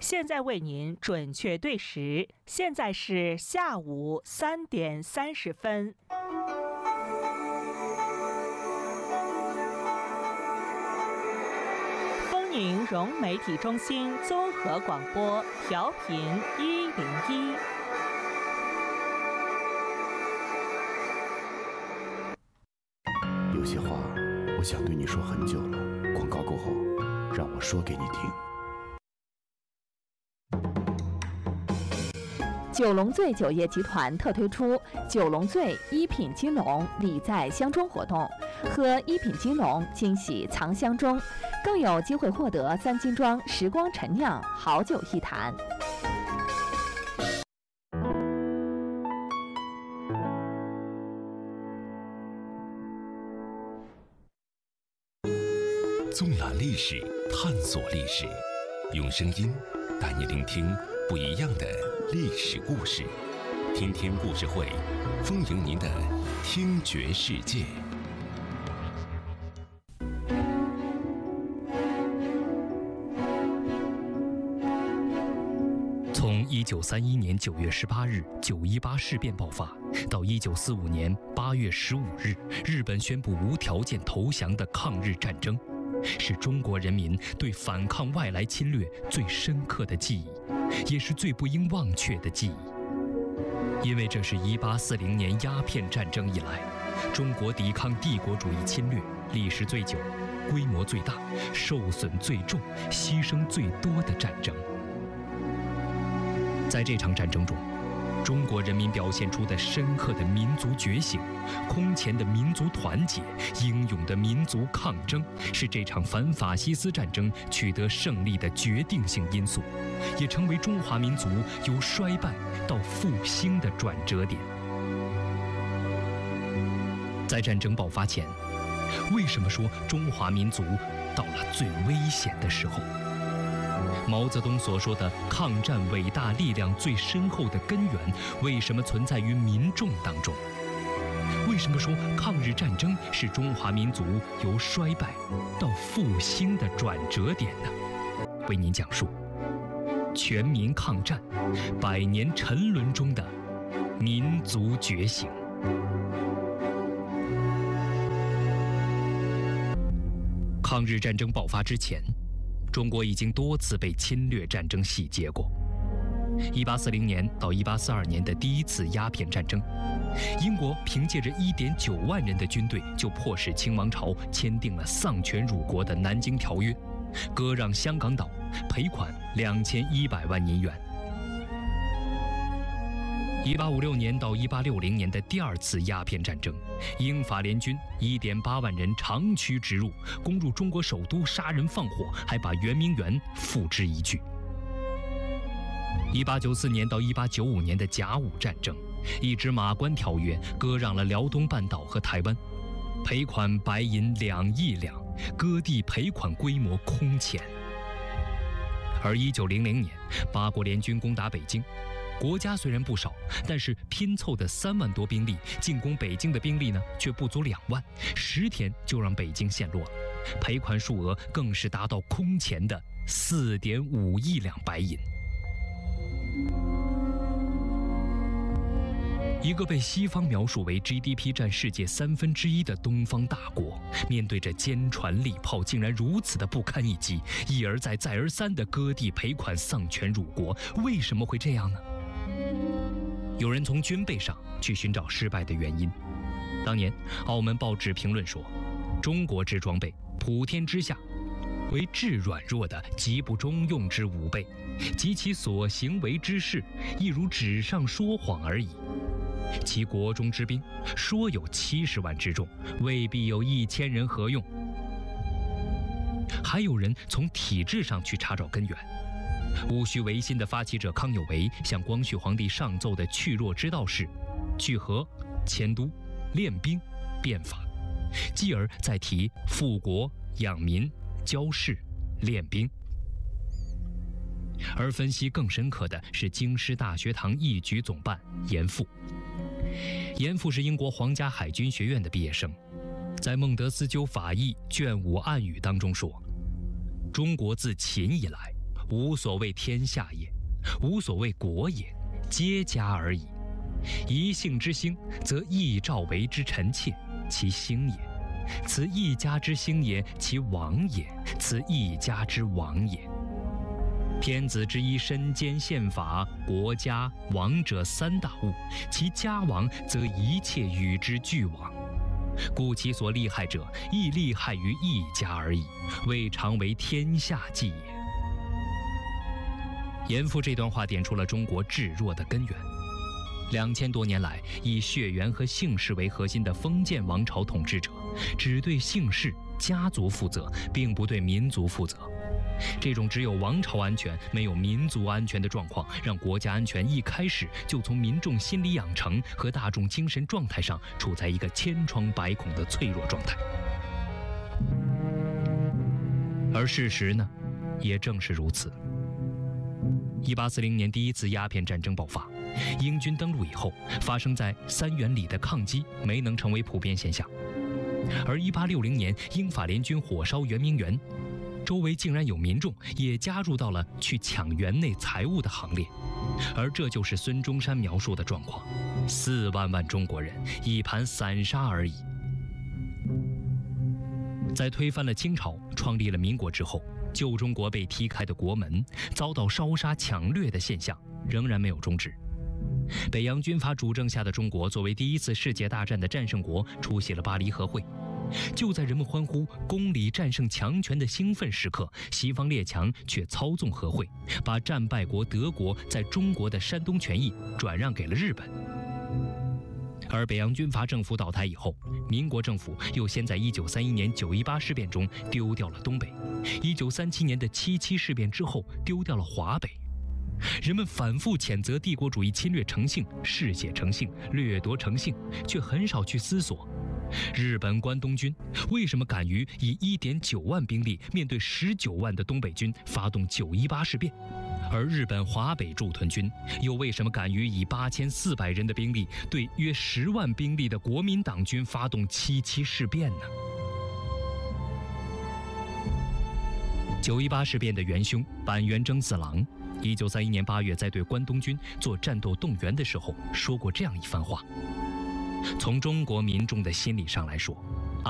现在为您准确对时，现在是下午3点30分。丰宁融媒体中心综合广播，调频101。 有些话我想对你说很久了，广告过后，让我说给你听。 九龙醉酒业集团特推出九龙醉一品金龙礼在箱中活动，喝一品金龙惊喜藏箱中，更有机会获得3斤装时光陈酿好酒一坛。 纵览历史，探索历史，用声音带你聆听不一样的历史故事。听天故事会，丰盈您的听觉世界。从1931年9月18日918事变爆发，到1945年8月15日日本宣布无条件投降的抗日战争，是中国人民对反抗外来侵略最深刻的记忆，也是最不应忘却的记忆。因为这是1840年鸦片战争以来，中国抵抗帝国主义侵略历时最久、规模最大、受损最重、牺牲最多的战争。在这场战争中，中国人民表现出的深刻的民族觉醒、空前的民族团结、英勇的民族抗争，是这场反法西斯战争取得胜利的决定性因素，也成为中华民族由衰败到复兴的转折点。在战争爆发前，为什么说中华民族到了最危险的时候？毛泽东所说的抗战伟大力量最深厚的根源，为什么存在于民众当中？为什么说抗日战争是中华民族由衰败到复兴的转折点呢？为您讲述全民抗战100年沉沦中的民族觉醒。抗日战争爆发之前，中国已经多次被侵略战争洗劫过。1840年到1842年的第一次鸦片战争，英国凭借着1.9万人的军队，就迫使清王朝签订了丧权辱国的《南京条约》，割让香港岛，赔款2100万银元。1856年到1860年的第二次鸦片战争，英法联军1.8万人长驱直入，攻入中国首都，杀人放火，还把圆明园付之一炬。1894年到1895年的甲午战争，一纸马关条约割让了辽东半岛和台湾，赔款白银2亿两，割地赔款规模空前。而1900年，八国联军攻打北京，国家虽然不少，但是拼凑的3万多兵力进攻北京的兵力呢，却不足2万，10天就让北京陷落了，赔款数额更是达到空前的4.5亿两白银。一个被西方描述为 GDP 占世界1/3的东方大国，面对着坚船利炮，竟然如此的不堪一击，一而再再而三的割地赔款，丧权辱国，为什么会这样呢？有人从军备上去寻找失败的原因。当年澳门报纸评论说，中国之装备普天之下为至软弱的极不中用之武备，及其所行为之事，亦如纸上说谎而已。其国中之兵，说有70万之众，未必有1000人合用。还有人从体制上去查找根源。戊戌维新的发起者康有为向光绪皇帝上奏的去弱之道是聚合、迁都、练兵、变法，继而再提富国、养民、教士、练兵。而分析更深刻的是京师大学堂一局总办严复。严复是英国皇家海军学院的毕业生，在孟德斯鸠法译卷5暗语当中说，中国自秦以来， 无所谓天下也，无所谓国也，皆家而已。一姓之兴，则一兆为之臣妾，其兴也；此一家之兴也，其亡也；此一家之亡也。天子之一身兼宪法、国家、王者三大物，其家亡，则一切与之俱亡。故其所利害者，亦利害于一家而已，未尝为天下计也。严复这段话点出了中国至弱的根源。2000多年来，以血缘和姓氏为核心的封建王朝统治者，只对姓氏、家族负责，并不对民族负责。这种只有王朝安全没有民族安全的状况，让国家安全一开始就从民众心理养成和大众精神状态上处在一个千疮百孔的脆弱状态。而事实呢，也正是如此。1840年第一次鸦片战争爆发，英军登陆以后，发生在三元里的抗击没能成为普遍现象。而1860年英法联军火烧圆明园，周围竟然有民众也加入到了去抢园内财物的行列，而这就是孙中山描述的状况：4万万中国人一盘散沙而已。在推翻了清朝、创立了民国之后，旧中国被踢开的国门，遭到烧杀抢掠的现象仍然没有终止。北洋军阀主政下的中国，作为第一次世界大战的战胜国，出席了巴黎和会。就在人们欢呼公理战胜强权的兴奋时刻，西方列强却操纵和会，把战败国德国在中国的山东权益转让给了日本。而北洋军阀政府倒台以后，民国政府又先在1931年9·18事变中丢掉了东北，1937年的7·7事变之后丢掉了华北。人们反复谴责帝国主义侵略成性、嗜血成性、掠夺成性，却很少去思索，日本关东军为什么敢于以1.9万兵力面对19万的东北军发动9·18事变，而日本华北驻屯军又为什么敢于以8400人的兵力对约10万兵力的国民党军发动7·7事变呢？9·18事变的元凶板垣征四郎，1931年8月在对关东军做战斗动员的时候说过这样一番话：从中国民众的心理上来说，